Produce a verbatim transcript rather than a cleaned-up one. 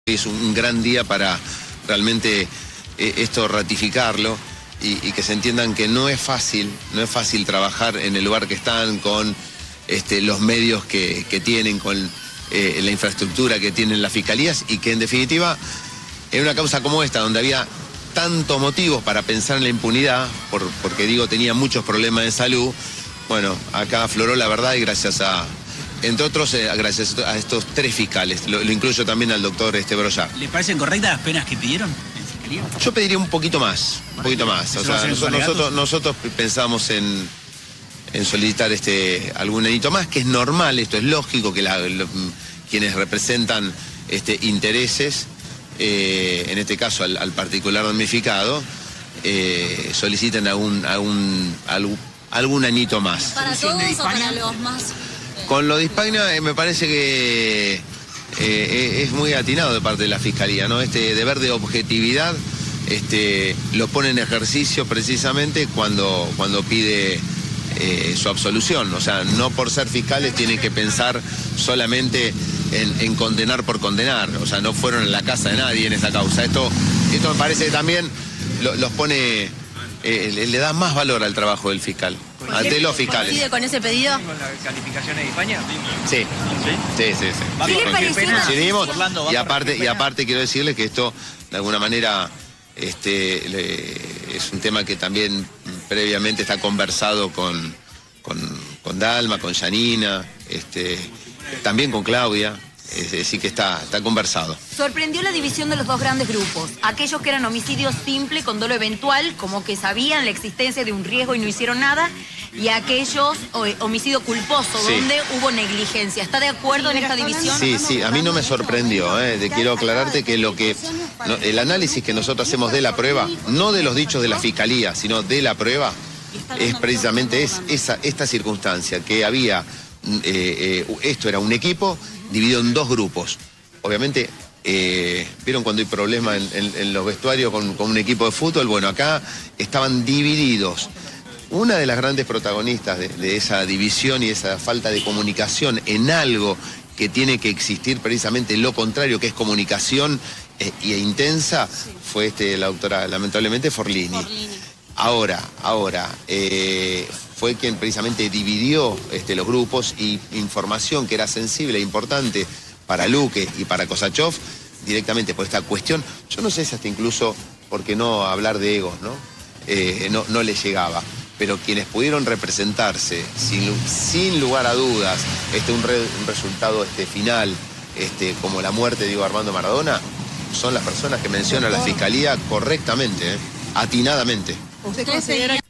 Es un gran día para realmente eh, esto ratificarlo y, y que se entiendan que no es fácil, no es fácil trabajar en el lugar que están, con este, los medios que, que tienen, con eh, la infraestructura que tienen las fiscalías, y que en definitiva en una causa como esta, donde había tantos motivos para pensar en la impunidad, por, porque digo, tenía muchos problemas de salud, bueno, acá afloró la verdad, y gracias a... Entre otros, eh, gracias a estos tres fiscales. Lo, lo incluyo también al doctor este Broyá. ¿Les parecen correctas las penas que pidieron en fiscalía? Yo pediría un poquito más, un poquito más. O sea, nosotros, nosotros, nosotros pensamos en, en solicitar este algún delito más, que es normal, esto es lógico, que la, lo, quienes representan este, intereses, eh, en este caso al, al particular damnificado, eh, soliciten algún, algún, algún, algún añito más. ¿Para todos o para los más...? Con lo de Hispagna eh, me parece que eh, eh, es muy atinado de parte de la Fiscalía, ¿no? Este deber de objetividad este, lo pone en ejercicio precisamente cuando, cuando pide eh, su absolución. O sea, no por ser fiscales tienen que pensar solamente en, en condenar por condenar. O sea, no fueron en la casa de nadie en esa causa. Esto, esto me parece que también lo, los pone, eh, le, le da más valor al trabajo del fiscal. De los fiscales. ¿Coincide con ese pedido? ¿Con las calificaciones de España? Sí. Sí, sí, sí. ¿Qué le pareció? Coincidimos, y aparte, y aparte quiero decirle que esto, de alguna manera, este, le, es un tema que también previamente está conversado con, con, con Dalma, con Yanina, este, también con Claudia. Es decir, que está, está conversado. Sorprendió la división de los dos grandes grupos. Aquellos que eran homicidios simple con dolo eventual, como que sabían la existencia de un riesgo y no hicieron nada, y aquellos homicidio culposo, sí, donde hubo negligencia. ¿Está de acuerdo en esta división? Sí, sí, a mí no me sorprendió. ¿eh? Te quiero aclararte que lo que no, el análisis que nosotros hacemos de la prueba, no de los dichos de la Fiscalía, sino de la prueba, es precisamente es, esa, esta circunstancia, que había, eh, eh, esto era un equipo dividido en dos grupos. Obviamente, eh, ¿vieron cuando hay problemas en, en, en los vestuarios con, con un equipo de fútbol? Bueno, acá estaban divididos. Una de las grandes protagonistas de, de esa división y esa falta de comunicación en algo que tiene que existir precisamente lo contrario, que es comunicación eh, e intensa, fue este, la doctora, lamentablemente, Forlini. Forlini. Ahora, ahora, eh, fue quien precisamente dividió este, los grupos, y información que era sensible e importante para Luque y para Kosachov, directamente por esta cuestión. Yo no sé si hasta incluso, ¿por qué no hablar de egos, no? Eh, no, no le llegaba. Pero quienes pudieron representarse, sin, sin lugar a dudas, este, un, re, un resultado este, final, este, como la muerte de Diego Armando Maradona, son las personas que menciona la Fiscalía correctamente, eh, atinadamente. ¿Usted considera